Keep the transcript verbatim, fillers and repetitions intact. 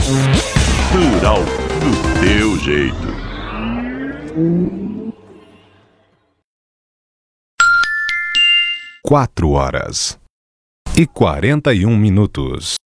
Plural do teu jeito. Quatro horas e quarenta e um minutos.